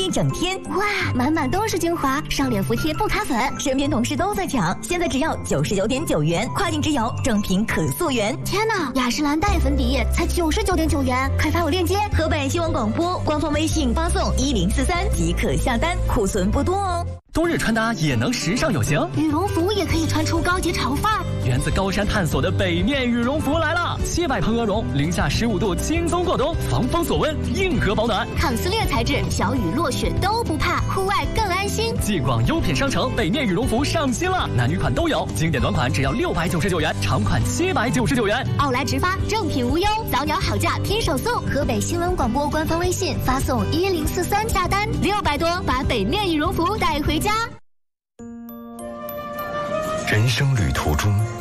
一整天。 哇，满满都是精华，上脸服帖不卡粉， 身边同事都在抢，现在只要99.9元，跨境直邮，正品可溯源。 天哪，雅诗兰黛粉底液才99.9元，快发我链接。 河北新闻广播官方微信发送1043即可下单，库存不多哦。 冬日穿搭也能时尚有型， 羽绒服也可以穿出高级潮范儿。 源自高山探索的北面羽绒服来了，700蓬鹅绒，零下15度轻松过冬，防风锁温，硬核保暖， 抗撕裂材质，小雨落雪都不怕，户外更安心。 继广优品商城，北面羽绒服上新了，男女款都有，经典短款只要699元，长款799元。 奥莱直发，正品无忧，早鸟好价拼手送。河北新闻广播官方微信发送1043下单，600多，把北面羽绒服带回家。 人生旅途中